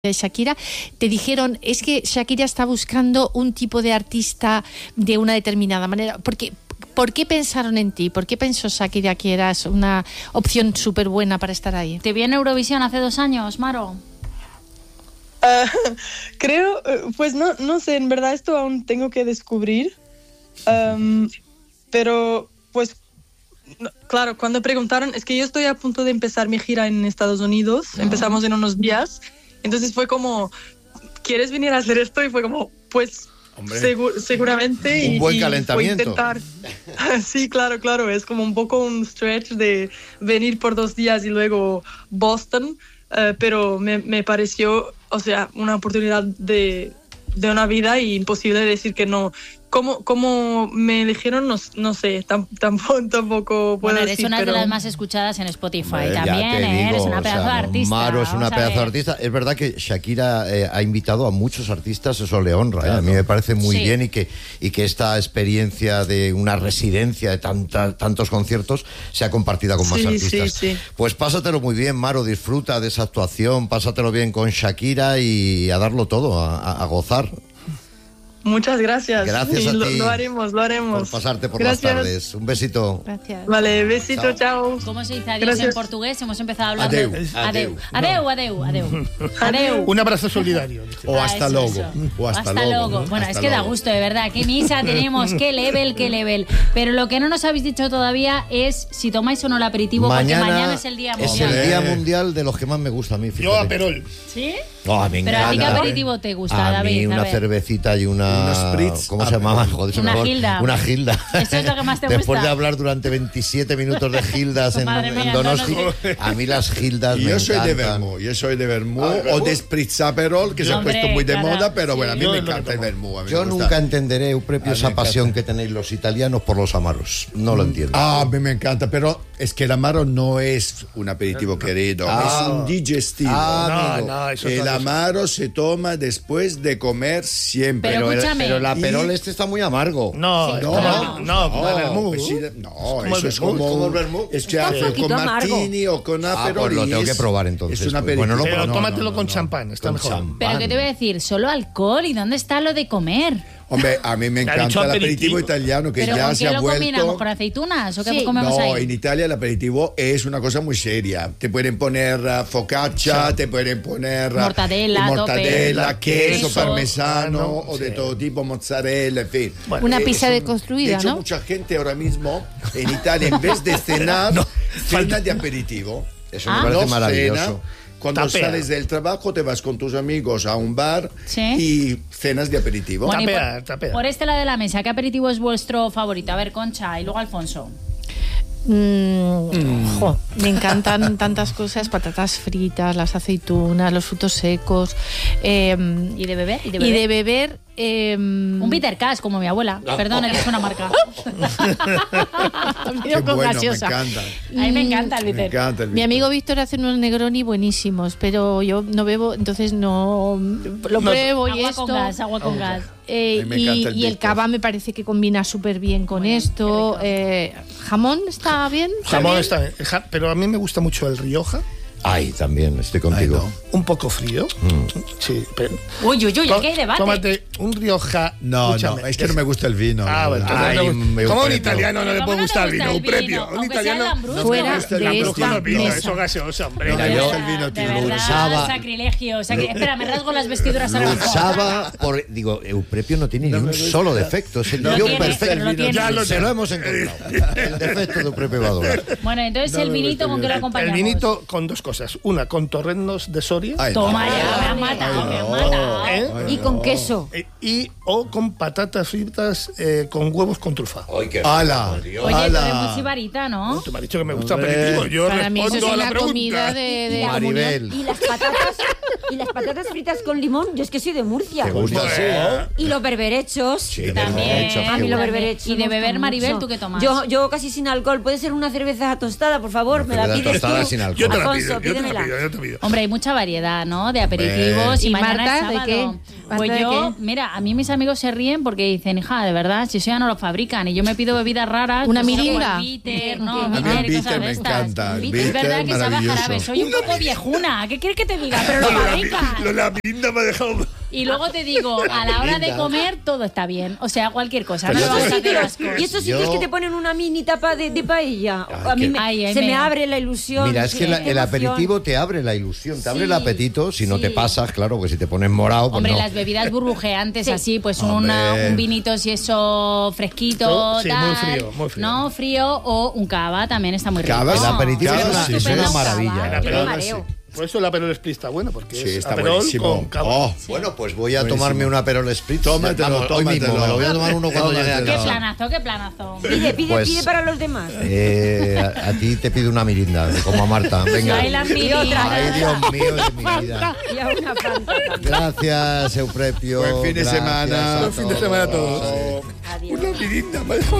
de Shakira, te dijeron, es que Shakira está buscando un tipo de artista de una determinada manera. ¿Por qué pensaron en ti? ¿Por qué pensó Shakira que eras una opción súper buena para estar ahí? ¿Te vi en Eurovisión hace 2 años, Maro? Creo, pues no sé, en verdad esto aún tengo que descubrir. Pero, pues, claro, cuando preguntaron, es que yo estoy a punto de empezar mi gira en Estados Unidos, empezamos en unos días. Entonces fue como, ¿quieres venir a hacer esto? Y fue como, pues, seguramente. Un buen calentamiento. Intentar. Sí, claro. Es como un poco un stretch de venir por 2 días y luego Boston. Pero me pareció, o sea, una oportunidad de una vida y imposible decir que no. ¿Cómo me eligieron? No sé, tampoco puedo eres decir. Una pero... de las más escuchadas en Spotify. Hombre, también, eres una pedazo de artista. Maro es una pedazo de artista. Es verdad que Shakira ha invitado a muchos artistas, eso le honra. Claro. A mí me parece muy bien y que esta experiencia de una residencia de tantos conciertos sea compartida con más artistas. Sí. Pues pásatelo muy bien, Maro, disfruta de esa actuación, pásatelo bien con Shakira y a darlo todo, a gozar. Muchas gracias. Gracias a ti. Lo haremos. Por pasarte por las tardes. Un besito. Gracias. Vale, besito, chao. ¿Cómo se dice adiós en portugués? Hemos empezado a hablar de... Adeu. Un abrazo solidario. O hasta luego. O hasta luego. Bueno, es que da gusto, de verdad. Qué misa tenemos, qué level. Pero lo que no nos habéis dicho todavía es si tomáis o no el aperitivo, porque mañana es el Día Mundial. Es el Día Mundial de los que más me gusta a mí, fíjate. Yo aperol. ¿Sí? Oh, me encanta. Pero a ti qué aperitivo te gusta, a mí David. Una cervecita y unos spritz. ¿Cómo se llamaba? Joder, una Gilda. Una Gilda. Eso es lo que más te gusta. Después de hablar durante 27 minutos de Gildas en Donosti, a mí las Gildas me encantan. Yo soy de vermú o de spritz aperol, que se ha puesto muy de moda, pero bueno, a mí me encanta el vermú. Yo nunca entenderé, Euprepio, esa pasión que tenéis los italianos por los amaros. No lo entiendo. A mí me encanta, pero es que el amaro no es un aperitivo querido, es un digestivo. El amaro se toma después de comer siempre. Pero escúchame. Pero el aperol está muy amargo. No, como el vermú. Eso es como el vermú. Es que hace con martini o con aperol. Pues lo tengo que probar entonces. Es un aperitivo. Pero tómatelo con champán, está mejor. Pero ¿qué te voy a decir? Solo alcohol. ¿Y dónde está lo de comer? Hombre, a mí me encanta el aperitivo italiano, que ya se ha vuelto... ¿Pero con qué lo combinamos? ¿Con aceitunas? ¿O qué comemos ahí? No, en Italia el aperitivo es una cosa muy seria. Te pueden poner focaccia, te pueden poner... Mortadela, queso parmesano o de todo tipo, mozzarella, en fin. Bueno, una pizza deconstruida, ¿no? De hecho, ¿no? mucha gente ahora mismo en Italia, en vez de cenar, cena de aperitivo. Eso me parece maravilloso. Cena. Cuando sales del trabajo te vas con tus amigos a un bar y cenas de aperitivo. Bueno, por este lado de la mesa, ¿qué aperitivo es vuestro favorito? A ver, Concha, y luego Alfonso. Me encantan tantas cosas, patatas fritas, las aceitunas, los frutos secos. ¿Y de beber? Un bitter cash, como mi abuela. Perdón, es una marca. Qué bueno, gaseosa. Me encanta. A mí me encanta el bitter. Mi amigo Víctor hace unos Negroni buenísimos, pero yo no bebo, entonces no lo pruebo. Agua con gas. Y el cava me parece que combina súper bien con esto. ¿Jamón está bien? Jamón está bien, pero a mí me gusta mucho el Rioja. Ay, también, estoy contigo. Ay, no. Un poco frío. Sí, pero... Uy, aquí hay debate. Tómate un Rioja. No, es que no me gusta el vino. Bueno, ¿cómo un italiano no le puede gustar el vino? Un premio. Un italiano fuera de esta mesa. Eso gaseoso, hombre. Mira, yo el vino, tío. Sacrilegio. Espera, me rasgo las vestiduras ahora. Digo, Euprepio no tiene ni un solo defecto. Es el guión perfecto. Se lo hemos encontrado. El defecto de Euprepio va a durar. Bueno, entonces el vinito, ¿con qué lo acompañamos? El vinito con 2 cosas. Una, con torrenos de Soria. Toma ya, me ha matado. Y con queso. O con patatas fritas con huevos con trufa. ¡Hala! Oye, tú eres muy sibarita, ¿no? Tú me has dicho que me gusta aperitivo. Yo para mí eso es respondo a la una pregunta. comida de Maribel. Y las patatas fritas con limón, yo es que soy de Murcia. ¿Te gusta así? Y los berberechos. Sí, también. A mí los berberechos. Y de beber, Maribel, ¿tú qué tomas? Yo casi sin alcohol. ¿Puede ser una cerveza tostada, por favor? ¿Me la pides tú? Tostada sin alcohol. Yo te la Alfonso, pido. pídemela. Yo te pido. Hombre, hay mucha variedad, ¿no? De aperitivos. ¿Y mañana Marta, es de sábado. qué? Pues ¿Marta, de yo, qué? mira, a mí mis amigos se ríen porque dicen, hija, de verdad, si eso ya no lo fabrican. Y yo me pido bebidas raras. ¿Una pues, mirinda? como el bitter, ¿no? A mí el Bitter y bitter cosas me de estas. encanta, el Es bitter verdad que sabe a maravilloso. jarabe. Soy un poco viejuna. ¿Qué quieres que te diga? Pero lo fabrican. La mirinda me ha dejado... Y luego te digo, a la hora de comer todo está bien. O sea, cualquier cosa. No Y lo vas a esos hacer sitios, asco. y esos sitios Yo- que te ponen una mini tapa de paella. A mí Ay, se me- me abre la ilusión. Mira, es que qué el emoción. aperitivo te abre la ilusión, te abre el Sí, apetito. Si no te sí. pasas, claro, que si te pones morado, pues Hombre, no. las bebidas burbujeantes Sí. así, pues Hombre. un vinito si eso fresquito, Sí, tal, muy frío, muy frío. No, frío o un cava también está muy rico. Cava, El aperitivo Cava, es una, sí, es sí. una Estupendo. maravilla. Yo me mareo. Por eso el Aperol Spritz está bueno, porque Sí, es está Aperol buenísimo. con cava. Oh, Bueno, pues voy a Buenísimo. tomarme un Aperol Spritz. Tómatelo, Vamos, hoy mismo, tómatelo. me lo voy a tomar uno cuando llegue a Tómatelo. Qué casa. planazo, qué planazo. Pide Pues- para los demás. A ti te pido una mirinda, como a Marta. Venga. Ay, la Y otra. Ay, Dios mío de mi vida. Y a una fanta también. Gracias, Euprepio. Buen fin de Gracias semana. a Buen fin de semana a todos. Adiós. Una mirinda me ha dejado